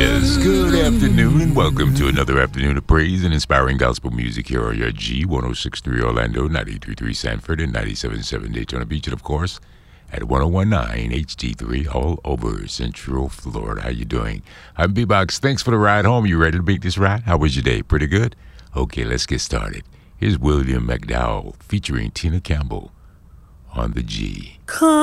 Yes, good afternoon and welcome to another afternoon of praise and inspiring gospel music here on your G1063 Orlando, 93.3 Sanford, and 97.7 Daytona Beach, and of course at 101.9 HD3 all over Central Florida. How you doing? I'm B-Box. Thanks for the ride home. You ready to make this ride? How was your day? Pretty good? Okay, let's get started. Here's William McDowell featuring Tina Campbell on the G.